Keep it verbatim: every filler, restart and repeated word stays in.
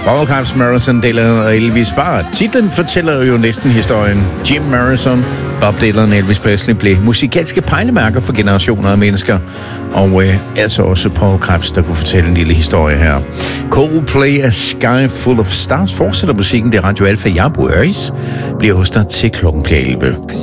Paul Krebs, Morrison, Dylan og Elvis. Bare titlen fortæller jo næsten historien. Jim Morrison, Bob Dylan og Elvis Presley blev musikalske pejlemærker for generationer af mennesker. Og øh, altså også Paul Krebs, der kunne fortælle en lille historie her. Coldplay, A Sky Full of Stars fortsætter musikken. Det er Radio Alfa. Jeg bor Øris. Bliver hos dig til klokken elleve.